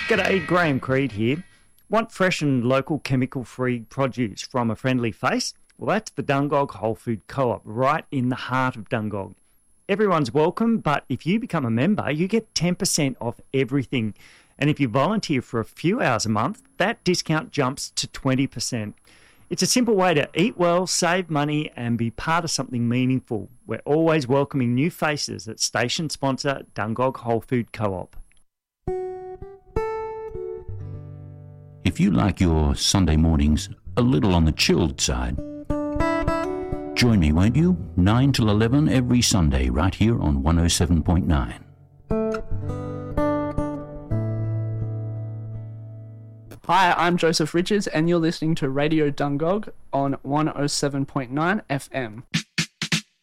G'day, Graham Creed here. Want fresh and local chemical-free produce from a friendly face? Well, that's the Dungog Whole Food Co-op, right in the heart of Dungog. Everyone's welcome, but if you become a member, you get 10% off everything. And if you volunteer for a few hours a month, that discount jumps to 20%. It's a simple way to eat well, save money, and be part of something meaningful. We're always welcoming new faces at station sponsor Dungog Whole Food Co-op. If you like your Sunday mornings a little on the chilled side, join me, won't you? 9 till 11 every Sunday, right here on 107.9. Hi, I'm Joseph Richards, and you're listening to Radio Dungog on 107.9 FM.